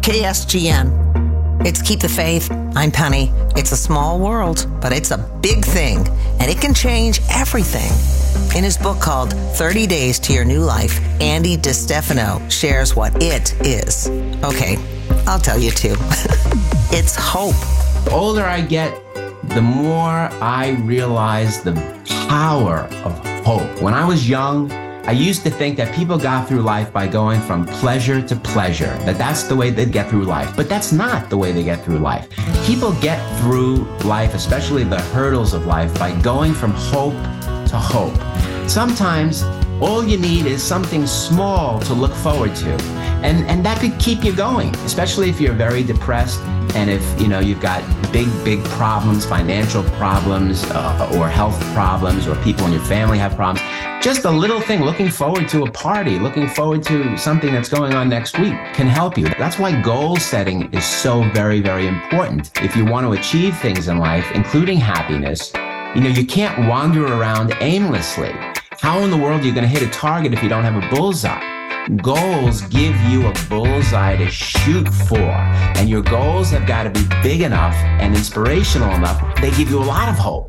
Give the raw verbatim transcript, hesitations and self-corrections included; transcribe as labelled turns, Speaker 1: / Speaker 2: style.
Speaker 1: K S G N. It's Keep the Faith. I'm Penny. It's a small world, but it's a big thing, and it can change everything. In his book called thirty days to Your New Life, Andy DiStefano shares what it is. Okay, I'll tell you too. It's hope.
Speaker 2: The older I get, the more I realize the power of hope. When I was young, I used to think that people got through life by going from pleasure to pleasure, that that's the way they'd get through life. But that's not the way they get through life. People get through life, especially the hurdles of life, by going from hope to hope. Sometimes all you need is something small to look forward to. And and that could keep you going, especially if you're very depressed and if, you know, you've got big, big problems, financial problems, uh, or health problems, or people in your family have problems. Just a little thing, looking forward to a party, looking forward to something that's going on next week can help you. That's why goal setting is so very, very important. If you want to achieve things in life, including happiness, you know, you can't wander around aimlessly. How in the world are you going to hit a target if you don't have a bullseye? Goals give you a bullseye to shoot for, and your goals have got to be big enough and inspirational enough. They give you a lot of hope.